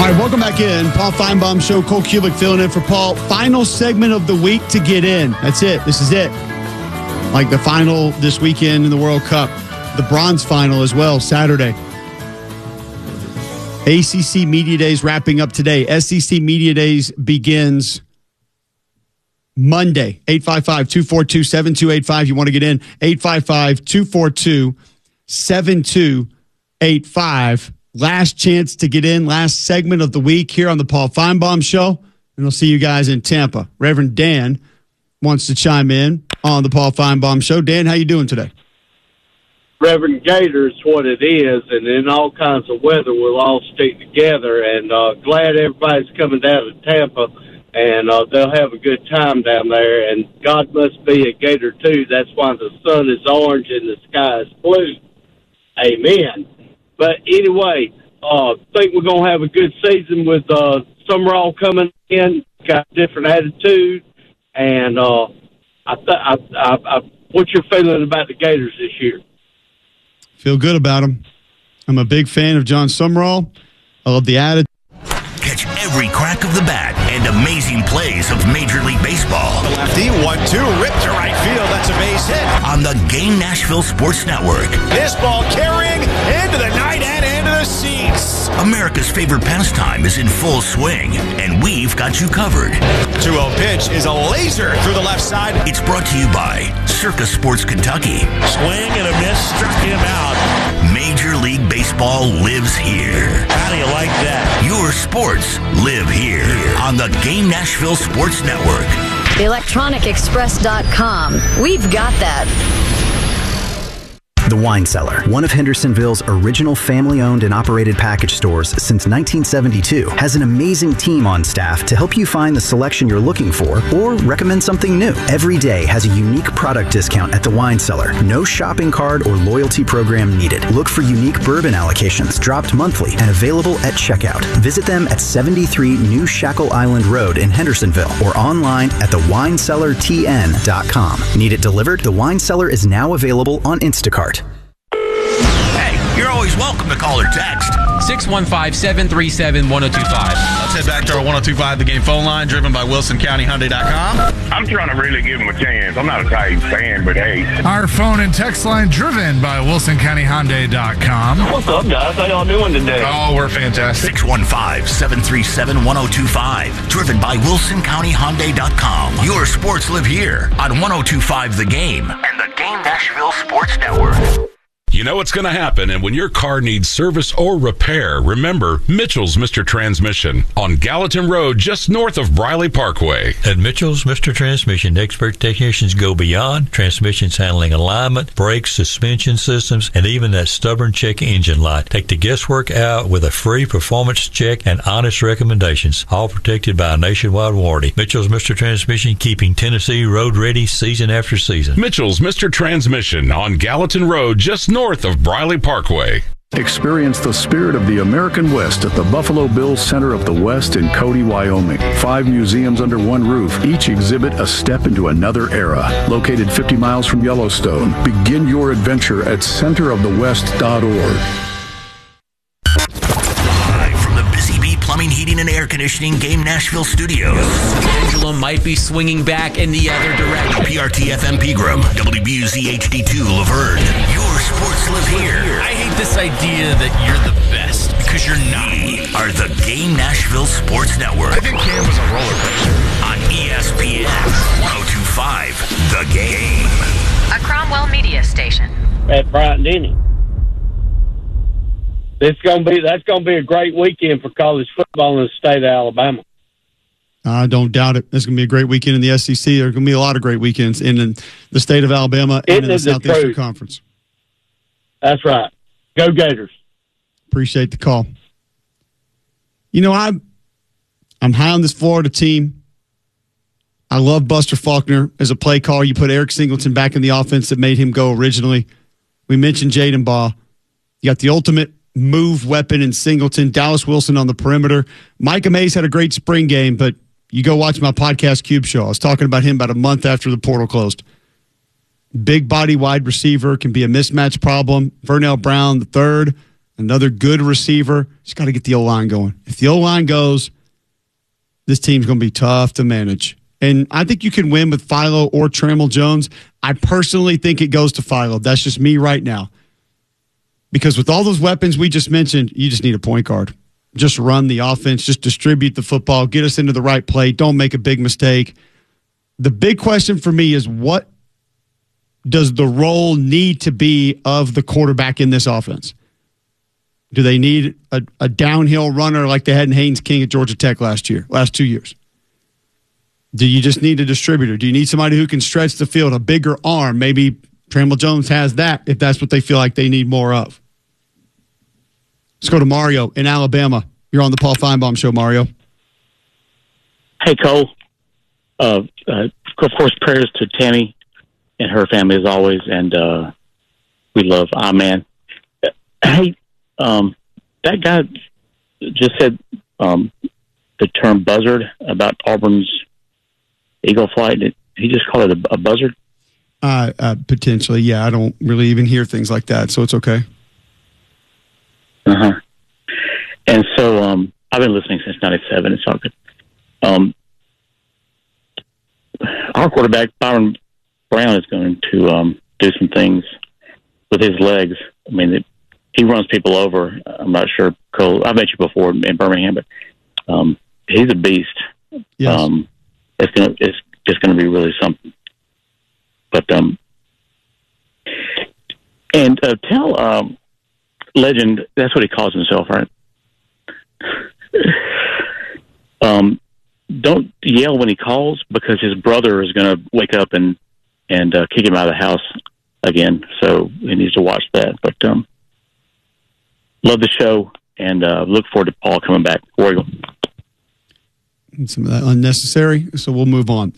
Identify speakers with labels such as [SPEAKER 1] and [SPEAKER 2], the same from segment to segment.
[SPEAKER 1] All right, welcome back in. Paul Feinbaum Show, Cole Kubick filling in for Paul. Final segment of the week to get in. That's it. This is it. Like the final this weekend in the World Cup. The bronze final as well, Saturday. ACC Media Days wrapping up today. SEC Media Days begins Monday. 855-242-7285. You want to get in? 855-242-7285. Last chance to get in, last segment of the week here on the Paul Feinbaum Show. And we'll see you guys in Tampa. Reverend Dan wants to chime in on the Paul Feinbaum Show. Dan, how you doing today?
[SPEAKER 2] Reverend Gator is what it is, and in all kinds of weather, we'll all stick together. And glad everybody's coming down to Tampa, and they'll have a good time down there. And God must be a Gator, too. That's why the sun is orange and the sky is blue. Amen. But anyway, I think we're going to have a good season with Summerall coming in, got a different attitude. And what's your feeling about the Gators this year?
[SPEAKER 1] Feel good about them. I'm a big fan of John Summerall. I love the attitude.
[SPEAKER 3] Catch every crack of the bat and amazing plays of Major League Baseball.
[SPEAKER 4] The lefty, 1-2, ripped to right field. That's a base hit.
[SPEAKER 3] On the Game Nashville Sports Network.
[SPEAKER 4] This ball carrying into the night and into the seats.
[SPEAKER 3] America's favorite pastime is in full swing, and we've got you covered.
[SPEAKER 4] 2-0 pitch is a laser through the left side.
[SPEAKER 3] It's brought to you by Circus Sports Kentucky.
[SPEAKER 5] Swing and a miss, struck him out.
[SPEAKER 3] Major League Baseball lives here.
[SPEAKER 5] How do you like that?
[SPEAKER 3] Your sports live here on the Game Nashville Sports Network.
[SPEAKER 6] ElectronicExpress.com. We've got that.
[SPEAKER 7] The Wine Cellar, one of Hendersonville's original family-owned and operated package stores since 1972, has an amazing team on staff to help you find the selection you're looking for or recommend something new. Every day has a unique product discount at The Wine Cellar. No shopping card or loyalty program needed. Look for unique bourbon allocations dropped monthly and available at checkout. Visit them at 73 New Shackle Island Road in Hendersonville or online at thewinecellartn.com. Need it delivered? The Wine Cellar is now available on Instacart.
[SPEAKER 3] You're always welcome to call or text.
[SPEAKER 8] 615-737-1025.
[SPEAKER 9] Let's head back to our 1025 The Game phone line, driven by WilsonCountyHyundai.com.
[SPEAKER 10] I'm trying to really give him a chance. I'm not a Titans fan, but hey.
[SPEAKER 11] Our phone and text line driven by WilsonCountyHyundai.com.
[SPEAKER 10] What's up, guys? How y'all doing today?
[SPEAKER 11] Oh, we're fantastic.
[SPEAKER 3] 615-737-1025. Driven by WilsonCountyHyundai.com. Your sports live here on 1025 The Game and the Game Nashville Sports Network.
[SPEAKER 12] You know what's going to happen, and when your car needs service or repair, remember Mitchell's Mr. Transmission on Gallatin Road, just north of Briley Parkway.
[SPEAKER 13] At Mitchell's Mr. Transmission, expert technicians go beyond transmissions handling alignment, brakes, suspension systems, and even that stubborn check engine light. Take the guesswork out with a free performance check and honest recommendations, all protected by a nationwide warranty. Mitchell's Mr. Transmission, keeping Tennessee road ready season after season.
[SPEAKER 12] Mitchell's Mr. Transmission on Gallatin Road, just north of Briley Parkway.
[SPEAKER 14] Experience the spirit of the American West at the Buffalo Bills Center of the West in Cody, Wyoming. 5 museums under one roof, each exhibit a step into another era. Located 50 miles from Yellowstone, begin your adventure at centerofthewest.org.
[SPEAKER 3] Plumbing, heating, and air conditioning Game Nashville Studios.
[SPEAKER 8] Pendulum might be swinging back in the other direction.
[SPEAKER 3] PRT FM Pegram, WBUZ HD2 Laverne. Your sports live here.
[SPEAKER 8] I hate this idea that you're the best because you're not.
[SPEAKER 3] We are the Game Nashville Sports Network.
[SPEAKER 11] I think Cam was a roller coaster.
[SPEAKER 3] On ESPN 1025 The Game.
[SPEAKER 6] A Cromwell Media station.
[SPEAKER 2] At Bryant Denny. That's going to be a great weekend for college football in the state of Alabama.
[SPEAKER 1] I don't doubt it. It's going to be a great weekend in the SEC. There are going to be a lot of great weekends in the state of Alabama and in the Southeastern Conference.
[SPEAKER 2] That's right. Go Gators.
[SPEAKER 1] Appreciate the call. You know, I'm high on this Florida team. I love Buster Faulkner as a play caller. You put Eric Singleton back in the offense that made him go originally. We mentioned Jaden Baugh. You got the ultimate move weapon in Singleton, Dallas Wilson on the perimeter. Micah Mays had a great spring game, but you go watch my podcast, Cube Show. I was talking about him about a month after the portal closed. Big body wide receiver, can be a mismatch problem. Vernell Brown, the third, another good receiver. Just got to get the O-line going. If the O-line goes, this team's going to be tough to manage. And I think you can win with Philo or Trammell Jones. I personally think it goes to Philo. That's just me right now. Because with all those weapons we just mentioned, you just need a point guard. Just run the offense. Just distribute the football. Get us into the right play. Don't make a big mistake. The big question for me is, what does the role need to be of the quarterback in this offense? Do they need a downhill runner like they had in Haynes King at Georgia Tech last 2 years? Do you just need a distributor? Do you need somebody who can stretch the field, a bigger arm? Maybe Trammell Jones has that if that's what they feel like they need more of. Let's go to Mario in Alabama. You're on the Paul Feinbaum Show, Mario.
[SPEAKER 15] Hey, Cole. Of course, prayers to Tammy and her family as always, and we love Amen. Hey, that guy just said the term buzzard about Auburn's Eagle flight. Did he just call it a buzzard?
[SPEAKER 1] Potentially, yeah. I don't really even hear things like that, so it's okay.
[SPEAKER 15] Uh-huh. And so I've been listening since 97. It's all good. Our quarterback, Byron Brown, is going to do some things with his legs. I mean, he runs people over. I'm not sure, Cole. I've met you before in Birmingham, but he's a beast.
[SPEAKER 1] Yes.
[SPEAKER 15] It's just going to be really something. But tell Legend, that's what he calls himself, right? Don't yell when he calls, because his brother is going to wake up and kick him out of the house again. So he needs to watch that. But love the show, and look forward to Paul coming back. War Eagle.
[SPEAKER 1] Some of that unnecessary, so we'll move on.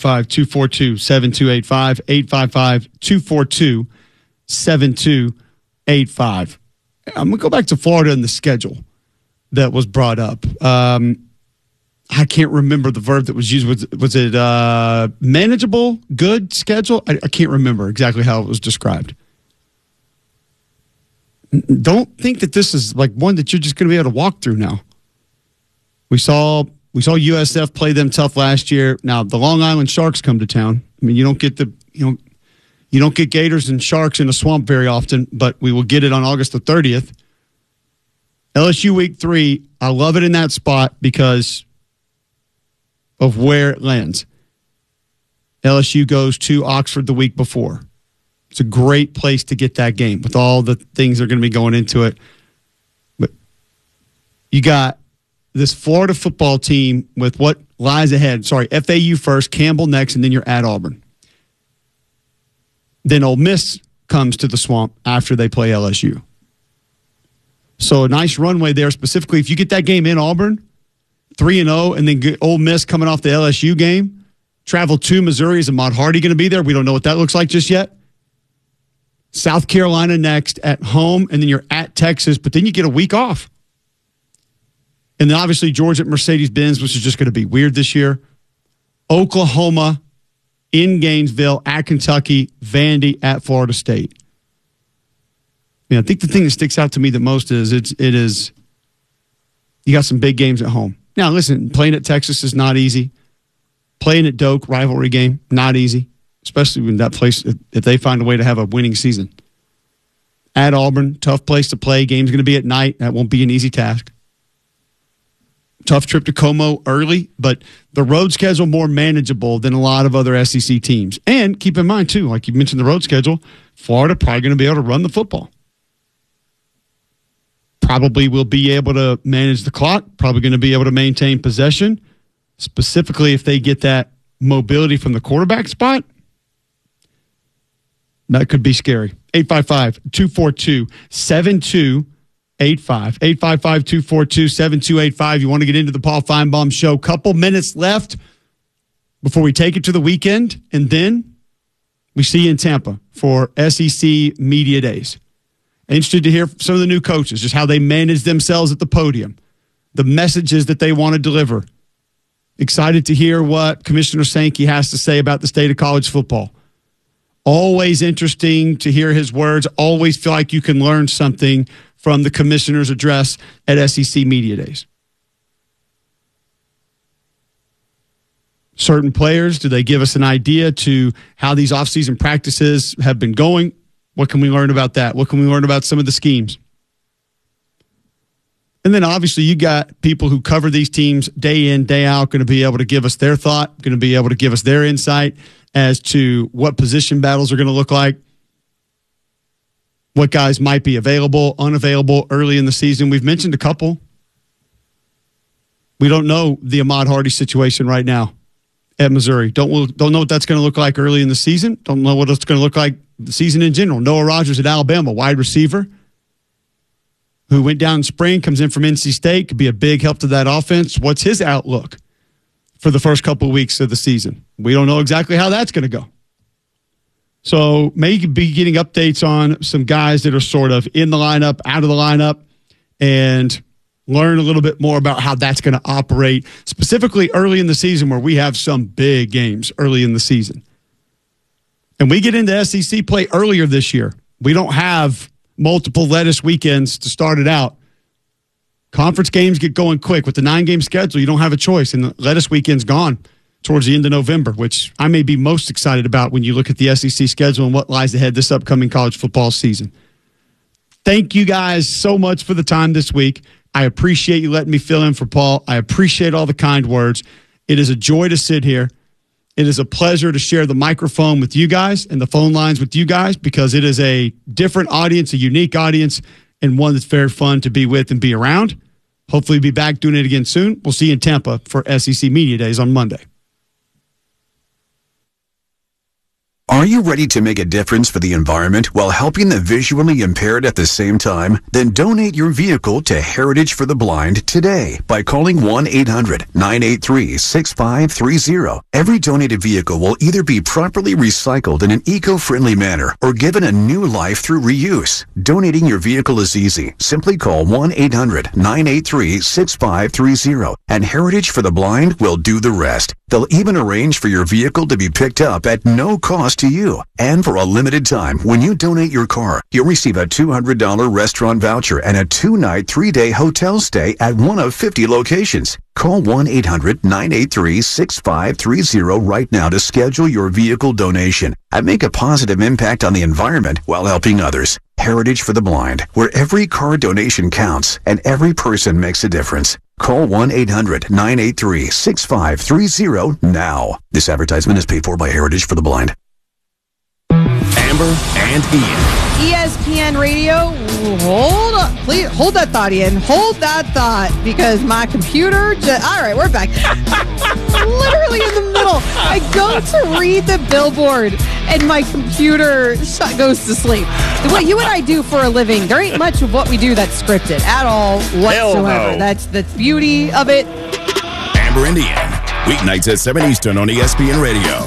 [SPEAKER 1] 855-242-7285. 855-242-7285. I'm going to go back to Florida and the schedule that was brought up. I can't remember the verb that was used. Was it manageable, good schedule? I can't remember exactly how it was described. Don't think that this is like one that you're just going to be able to walk through now. We saw USF play them tough last year. Now the Long Island Sharks come to town. I mean, you don't get Gators and Sharks in a swamp very often, but we will get it on August the 30th. LSU Week 3, I love it in that spot because of where it lands. LSU goes to Oxford the week before. It's a great place to get that game with all the things that are going to be going into it. But you got this Florida football team with what lies ahead. Sorry, FAU first, Campbell next, and then you're at Auburn. Then Ole Miss comes to the swamp after they play LSU. So a nice runway there, specifically if you get that game in Auburn, 3-0, and then get Ole Miss coming off the LSU game, travel to Missouri. Is Ahmad Hardy going to be there? We don't know what that looks like just yet. South Carolina next at home, and then you're at Texas, but then you get a week off. And then obviously Georgia at Mercedes-Benz, which is just going to be weird this year. Oklahoma in Gainesville, at Kentucky, Vandy at Florida State. I think the thing that sticks out to me the most is it is you got some big games at home. Now, listen, playing at Texas is not easy. Playing at Doak, rivalry game, not easy, especially when that place, if they find a way to have a winning season. At Auburn, tough place to play. Game's going to be at night. That won't be an easy task. Tough trip to Como early, but the road schedule more manageable than a lot of other SEC teams. And keep in mind, too, like you mentioned the road schedule, Florida probably going to be able to run the football. Probably will be able to manage the clock, probably going to be able to maintain possession, specifically if they get that mobility from the quarterback spot. That could be scary. 855-242-7285. 855-242-7285. You want to get into the Paul Feinbaum Show. Couple minutes left before we take it to the weekend, and then we see you in Tampa for SEC Media Days. Interested to hear from some of the new coaches, just how they manage themselves at the podium, the messages that they want to deliver. Excited to hear what Commissioner Sankey has to say about the state of college football. Always interesting to hear his words. Always feel like you can learn something from the commissioner's address at SEC Media Days. Certain players, do they give us an idea to how these offseason practices have been going? What can we learn about that? What can we learn about some of the schemes? And then obviously you got people who cover these teams day in, day out, going to be able to give us their thought, going to be able to give us their insight as to what position battles are going to look like, what guys might be available, unavailable early in the season. We've mentioned a couple. We don't know the Ahmad Hardy situation right now at Missouri. Don't know what that's going to look like early in the season. Don't know what it's going to look like the season in general. Noah Rogers at Alabama, wide receiver, who went down in spring, comes in from NC State, could be a big help to that offense. What's his outlook for the first couple of weeks of the season? We don't know exactly how that's going to go. So maybe be getting updates on some guys that are sort of in the lineup, out of the lineup, and learn a little bit more about how that's going to operate, specifically early in the season where we have some big games early in the season. And we get into SEC play earlier this year. We don't have multiple lettuce weekends to start it out. Conference games get going quick. With the 9-game schedule, you don't have a choice, and the lettuce weekend's gone towards the end of November, which I may be most excited about when you look at the SEC schedule and what lies ahead this upcoming college football season. Thank you guys so much for the time this week. I appreciate you letting me fill in for Paul. I appreciate all the kind words. It is a joy to sit here. It is a pleasure to share the microphone with you guys and the phone lines with you guys, because it is a different audience, a unique audience, and one that's very fun to be with and be around. Hopefully be back doing it again soon. We'll see you in Tampa for SEC Media Days on Monday.
[SPEAKER 16] Are you ready to make a difference for the environment while helping the visually impaired at the same time? Then donate your vehicle to Heritage for the Blind today by calling 1-800-983-6530. Every donated vehicle will either be properly recycled in an eco-friendly manner or given a new life through reuse. Donating your vehicle is easy. Simply call 1-800-983-6530 and Heritage for the Blind will do the rest. They'll even arrange for your vehicle to be picked up at no cost to you. And for a limited time, when you donate your car, you'll receive a $200 restaurant voucher and a 2-night, 3-day hotel stay at one of 50 locations. Call 1-800-983-6530 right now to schedule your vehicle donation and make a positive impact on the environment while helping others. Heritage for the Blind, where every car donation counts and every person makes a difference. Call 1-800-983-6530 now. This advertisement is paid for by Heritage for the Blind.
[SPEAKER 4] Amber and Ian.
[SPEAKER 17] ESPN Radio, hold up. Please hold that thought, Ian. Hold that thought, because my computer all right, we're back. Literally in the middle. I go to read the billboard and my computer goes to sleep. What you and I do for a living, there ain't much of what we do that's scripted at all whatsoever.
[SPEAKER 4] No.
[SPEAKER 17] That's the beauty of it.
[SPEAKER 4] Amber and Ian, weeknights at 7 Eastern on ESPN Radio.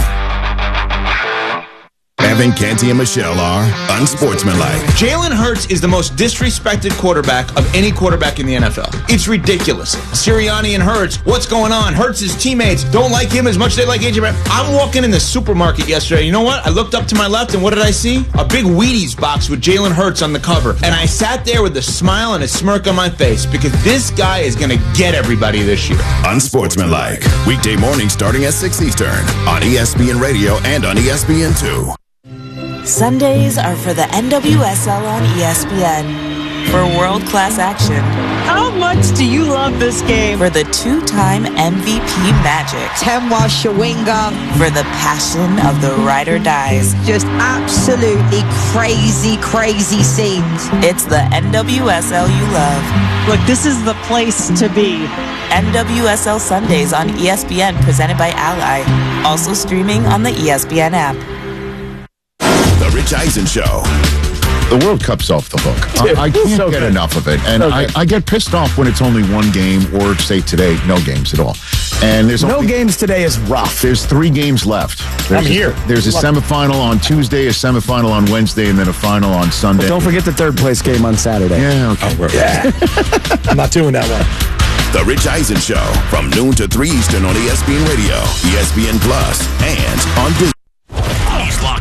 [SPEAKER 4] Evan, Canty, and Michelle are unsportsmanlike.
[SPEAKER 18] Jalen Hurts is the most disrespected quarterback of any quarterback in the NFL. It's ridiculous. Sirianni and Hurts, what's going on? Hurts' teammates don't like him as much as they like AJ Brown. I'm walking in the supermarket yesterday. You know what? I looked up to my left, and what did I see? A big Wheaties box with Jalen Hurts on the cover. And I sat there with a smile and a smirk on my face, because this guy is going to get everybody this year.
[SPEAKER 4] Unsportsmanlike. Weekday morning starting at 6 Eastern on ESPN Radio and on ESPN2.
[SPEAKER 19] Sundays are for the NWSL on ESPN. For world-class action.
[SPEAKER 20] How much do you love this game?
[SPEAKER 19] For the two-time MVP magic.
[SPEAKER 20] Temwa Shawinga.
[SPEAKER 19] For the passion of the ride or dies.
[SPEAKER 20] Just absolutely crazy, crazy scenes.
[SPEAKER 19] It's the NWSL you love.
[SPEAKER 20] Look, this is the place to be.
[SPEAKER 19] NWSL Sundays on ESPN, presented by Ally. Also streaming on the ESPN app.
[SPEAKER 4] The Rich Eisen Show.
[SPEAKER 21] The World Cup's off the hook. I can't get enough of it. And I get pissed off when it's only one game, or say today, no games at all. And there's
[SPEAKER 22] no games today is rough.
[SPEAKER 21] There's 3 games left.
[SPEAKER 22] I'm here.
[SPEAKER 21] There's a semifinal on Tuesday, a semifinal on Wednesday, and then a final on Sunday.
[SPEAKER 22] But don't forget the third place game on Saturday.
[SPEAKER 21] Yeah, okay.
[SPEAKER 22] I'm not doing that one.
[SPEAKER 4] The Rich Eisen Show from noon to 3 Eastern on ESPN Radio, ESPN Plus, and on Disney.
[SPEAKER 3] He's locked in.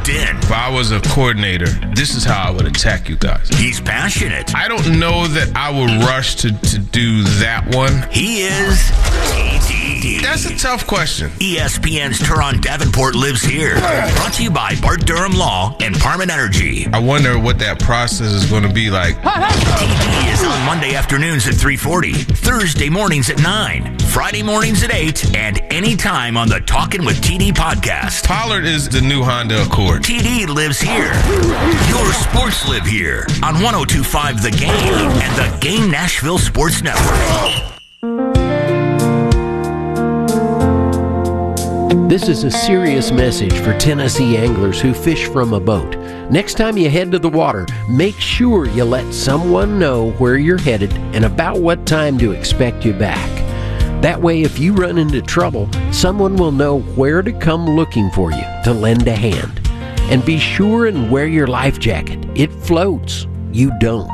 [SPEAKER 5] If I was a coordinator, this is how I would attack you guys.
[SPEAKER 3] He's passionate.
[SPEAKER 5] I don't know that I would rush to do that one.
[SPEAKER 3] He is TD.
[SPEAKER 5] That's a tough question.
[SPEAKER 3] ESPN's Turon Davenport lives here. Brought to you by Bart Durham Law and Parman Energy.
[SPEAKER 5] I wonder what that process is going to be like.
[SPEAKER 3] TD is on Monday afternoons at 3:40, Thursday mornings at 9, Friday mornings at 8, and anytime on the Talkin' with TD podcast.
[SPEAKER 5] Pollard is the new Honda Accord.
[SPEAKER 3] TD lives here. Your sports live here on 102.5 The Game and the Game Nashville Sports Network.
[SPEAKER 7] This is a serious message for Tennessee anglers who fish from a boat. Next time you head to the water, make sure you let someone know where you're headed and about what time to expect you back. That way, if you run into trouble, someone will know where to come looking for you to lend a hand. And be sure and wear your life jacket. It floats. You don't.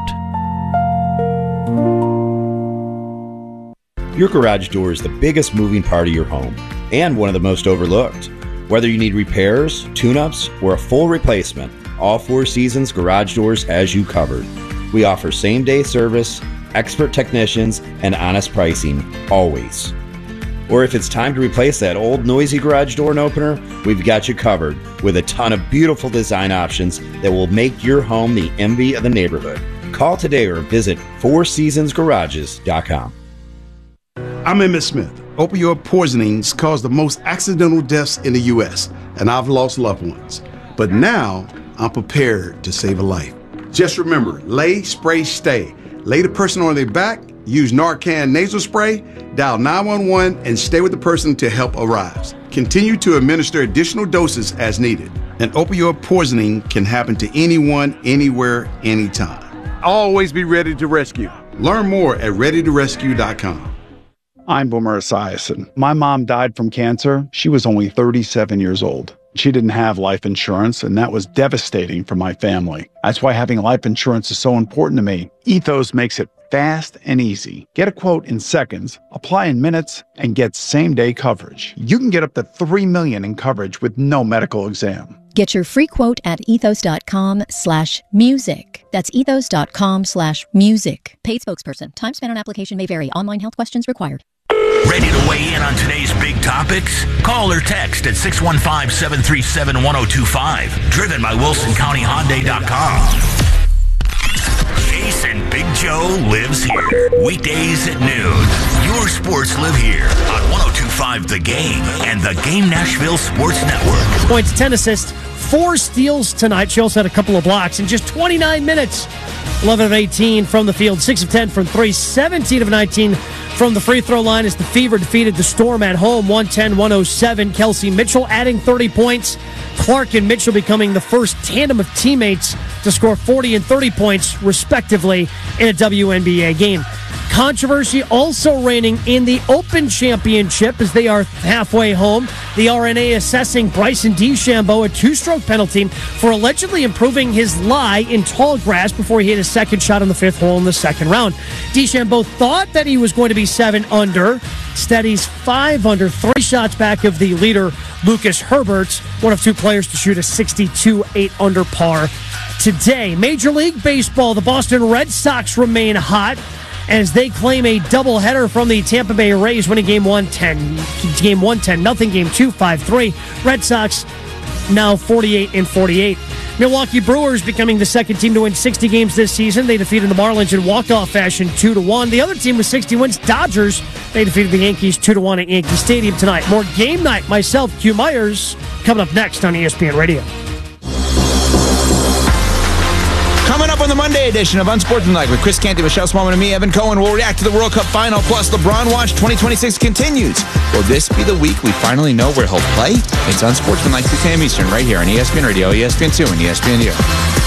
[SPEAKER 23] Your garage door is the biggest moving part of your home and one of the most overlooked. Whether you need repairs, tune-ups, or a full replacement, all Four Seasons Garage Doors has you covered. We offer same-day service, expert technicians, and honest pricing, always. Or if it's time to replace that old noisy garage door opener, we've got you covered with a ton of beautiful design options that will make your home the envy of the neighborhood. Call today or visit fourseasonsgarages.com.
[SPEAKER 24] I'm Emmett Smith. Opioid poisonings cause the most accidental deaths in the U.S., and I've lost loved ones. But now, I'm prepared to save a life. Just remember, lay, spray, stay. Lay the person on their back, use Narcan nasal spray, dial 911, and stay with the person until help arrives. Continue to administer additional doses as needed. And opioid poisoning can happen to anyone, anywhere, anytime. Always be ready to rescue. Learn more at readytorescue.com.
[SPEAKER 25] I'm Boomer Esiason. My mom died from cancer. She was only 37 years old. She didn't have life insurance, and that was devastating for my family. That's why having life insurance is so important to me. Ethos makes it fast and easy. Get a quote in seconds, apply in minutes, and get same-day coverage. You can get up to $3 million in coverage with no medical exam.
[SPEAKER 26] Get your free quote at ethos.com/music. That's ethos.com/music. Paid spokesperson. Time spent on application may vary. Online health questions required.
[SPEAKER 3] Ready to weigh in on today's big topics? Call or text at 615-737-1025. Driven by WilsonCountyHyundai.com. Jason Big Joe lives here. Weekdays at noon. Your sports live here on 102.5 The Game and the Game Nashville Sports Network.
[SPEAKER 27] Points, 10 assists, 4 steals tonight. She also had a couple of blocks in just 29 minutes. 11 of 18 from the field, 6 of 10 from 3, 17 of 19 from the free throw line as the Fever defeated the Storm at home, 110-107. Kelsey Mitchell adding 30 points. Clark and Mitchell becoming the first tandem of teammates to score 40 and 30 points, respectively, in a WNBA game. Controversy also reigning in the Open Championship as they are halfway home. The RNA assessing Bryson DeChambeau a 2-stroke penalty for allegedly improving his lie in tall grass before he hit his second shot on the 5th hole in the second round. DeChambeau thought that he was going to be 7 under. Instead, he's 5 under, 3 shots back of the leader, Lucas Herbert, one of 2 players to shoot a 62 8 under par today. Major League Baseball, the Boston Red Sox remain hot as they claim a doubleheader from the Tampa Bay Rays, winning Game 1 10-0, Game 2 5-3. Red Sox now 48 and 48. Milwaukee Brewers becoming the second team to win 60 games this season. They defeated the Marlins in walk-off fashion 2-1. The other team with 60 wins, Dodgers, they defeated the Yankees 2-1 at Yankee Stadium tonight. More Game Night, myself, Q Myers, coming up next on ESPN Radio.
[SPEAKER 18] Coming up on the Monday edition of Unsportsmanlike with Chris Canty, Michelle Smallman, and me, Evan Cohen, we'll react to the World Cup final, plus LeBron Watch 2026 continues. Will this be the week we finally know where he'll play? It's Unsportsmanlike 2 p.m. Eastern right here on ESPN Radio, ESPN2, and ESPN.